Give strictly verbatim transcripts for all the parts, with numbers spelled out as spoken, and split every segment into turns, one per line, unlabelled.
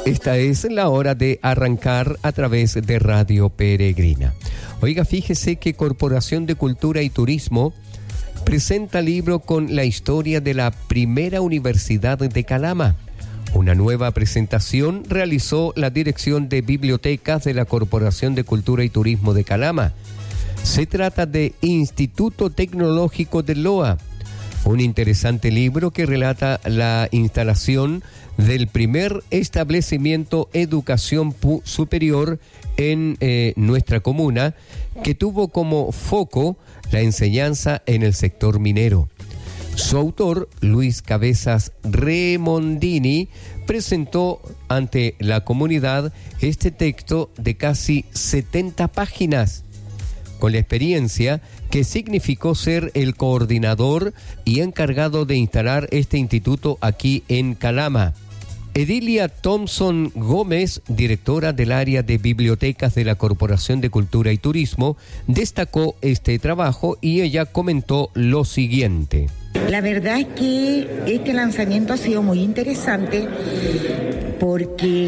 Esta es la hora de arrancar a través de Radio Peregrina. Oiga, fíjese que Corporación de Cultura y Turismo presenta libro con la historia de la primera universidad de Calama. Una nueva presentación realizó la Dirección de Bibliotecas de la Corporación de Cultura y Turismo de Calama. Se trata de Instituto Tecnológico de Loa, un interesante libro que relata la instalación del primer establecimiento educación pu- superior en eh, nuestra comuna, que tuvo como foco la enseñanza en el sector minero. Su autor, Luis Cabezas Remondini, presentó ante la comunidad este texto de casi setenta páginas, con la experiencia que significó ser el coordinador y encargado de instalar este instituto aquí en Calama. Edilia Thompson Gómez, directora del área de bibliotecas de la Corporación de Cultura y Turismo, destacó este trabajo y ella comentó lo siguiente.
La verdad es que este lanzamiento ha sido muy interesante porque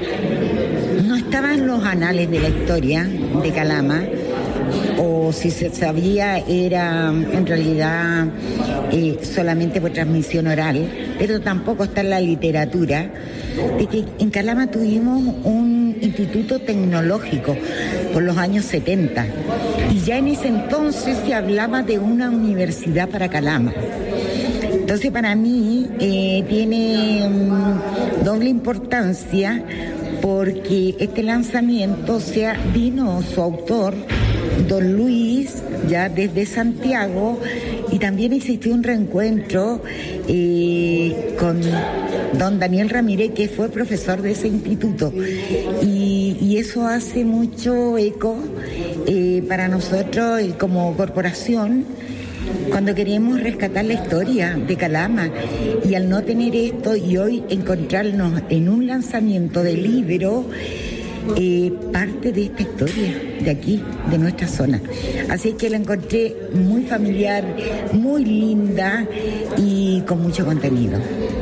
no estaba en los anales de la historia de Calama, o si se sabía era en realidad eh, solamente por transmisión oral, pero tampoco está en la literatura, de que en Calama tuvimos un instituto tecnológico por los años setenta, y ya en ese entonces se hablaba de una universidad para Calama. Entonces para mí eh, tiene um, doble importancia, porque este lanzamiento, o sea, vino su autor, don Luis, ya desde Santiago, y también existió un reencuentro eh, con don Daniel Ramírez, que fue profesor de ese instituto, y, y eso hace mucho eco eh, para nosotros eh, como corporación, cuando queríamos rescatar la historia de Calama. Y al no tener esto y hoy encontrarnos en un lanzamiento de libro, eh, parte de esta historia de aquí, de nuestra zona. Así que la encontré muy familiar, muy linda y con mucho contenido.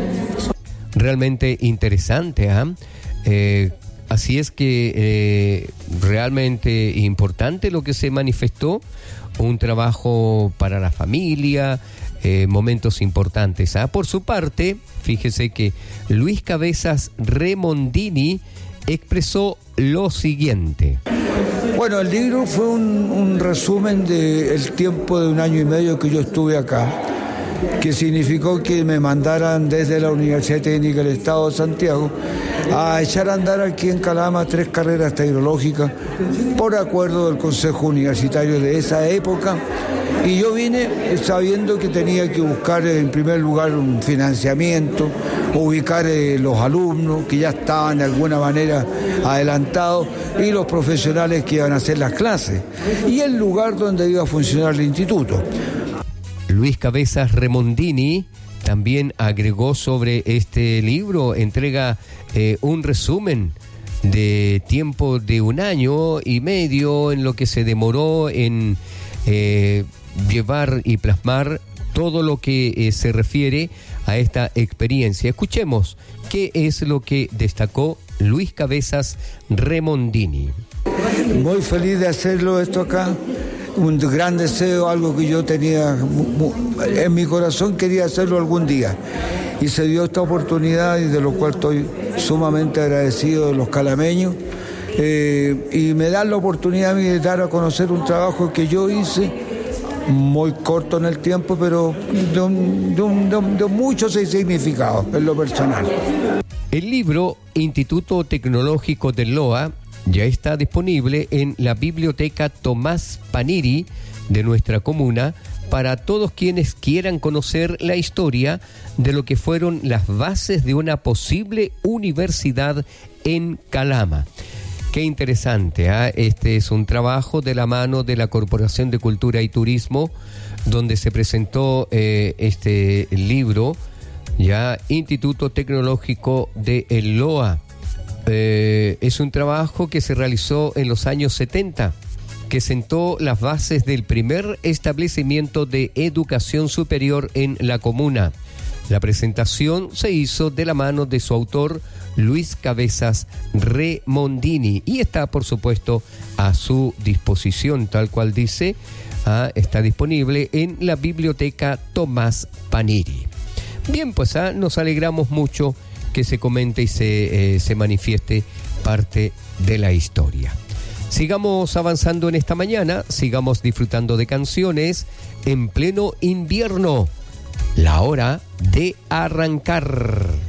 Realmente interesante, ¿eh? Eh, así es que eh, realmente importante lo que se manifestó, un trabajo para la familia, eh, momentos importantes. ¿Ah? Por su parte, fíjese que Luis Cabezas Remondini expresó lo siguiente.
Bueno, el libro fue un, un resumen del tiempo de un año y medio que yo estuve acá, que significó que me mandaran desde la Universidad Técnica del Estado de Santiago a echar a andar aquí en Calama tres carreras tecnológicas por acuerdo del Consejo Universitario de esa época, y yo vine sabiendo que tenía que buscar en primer lugar un financiamiento, ubicar eh, los alumnos que ya estaban de alguna manera adelantados y los profesionales que iban a hacer las clases, y el lugar donde iba a funcionar el instituto.
Luis Cabezas Remondini también agregó sobre este libro, entrega eh, un resumen de tiempo de un año y medio en lo que se demoró en eh, llevar y plasmar todo lo que eh, se refiere a esta experiencia. Escuchemos qué es lo que destacó Luis Cabezas Remondini.
Muy feliz de hacerlo esto acá. Un gran deseo, algo que yo tenía en mi corazón, quería hacerlo algún día, y se dio esta oportunidad, y de lo cual estoy sumamente agradecido de los calameños, eh, y me dan la oportunidad de dar a conocer un trabajo que yo hice, muy corto en el tiempo, pero de, un, de, un, de, un, de mucho significado en lo personal.
El libro Instituto Tecnológico de Loa ya está disponible en la biblioteca Tomás Paniri de nuestra comuna para todos quienes quieran conocer la historia de lo que fueron las bases de una posible universidad en Calama. Qué interesante, ¿eh? Este es un trabajo de la mano de la Corporación de Cultura y Turismo, donde se presentó eh, este libro, ya Instituto Tecnológico de El Loa. Eh, es un trabajo que se realizó en los años setenta, que sentó las bases del primer establecimiento de educación superior en la comuna. La presentación se hizo de la mano de su autor, Luis Cabezas Remondini, y está por supuesto a su disposición, tal cual dice, ah, está disponible en la biblioteca Tomás Paniri. Bien, pues ah, nos alegramos mucho que se comente y se, eh, se manifieste parte de la historia. Sigamos avanzando en esta mañana, sigamos disfrutando de canciones en pleno invierno. La hora de arrancar.